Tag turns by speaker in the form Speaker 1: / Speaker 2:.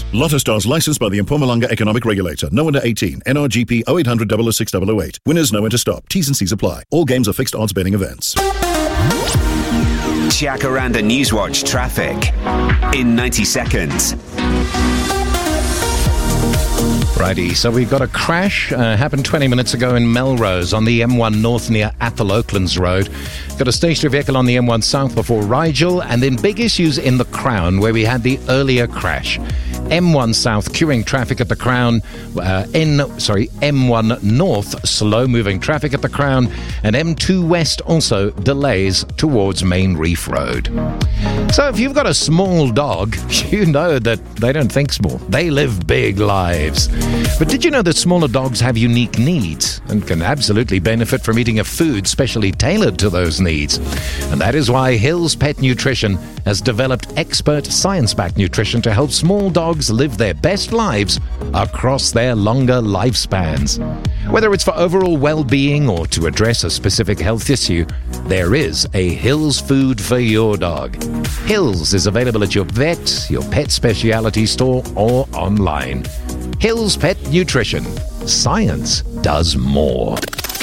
Speaker 1: Lotto Stars licensed by the Mpumalanga Economic Regulator. No under 18. NRGP 0800 006 008. Winners know when to stop. T's and C's apply. All games are fixed odds betting events.
Speaker 2: Jacaranda Newswatch traffic in 90 seconds.
Speaker 3: Righty, so we've got a crash, happened 20 minutes ago in Melrose on the M1 North near Athol Oaklands Road. Got a stationary vehicle on the M1 South before Rigel, and then big issues in the Crown where we had the earlier crash. M1 South queuing traffic at the Crown, M1 North slow moving traffic at the Crown, and M2 West also delays towards Main Reef Road. So if you've got a small dog, you know that they don't think small. They live big lives. But did you know that smaller dogs have unique needs and can absolutely benefit from eating a food specially tailored to those needs? And that is why Hills Pet Nutrition has developed expert science-backed nutrition to help small dogs live their best lives across their longer lifespans. Whether it's for overall well-being or to address a specific health issue, there is a Hills food for your dog. Hills is available at your vet, your pet specialty store, or online. Hills Pet Nutrition. Science does more.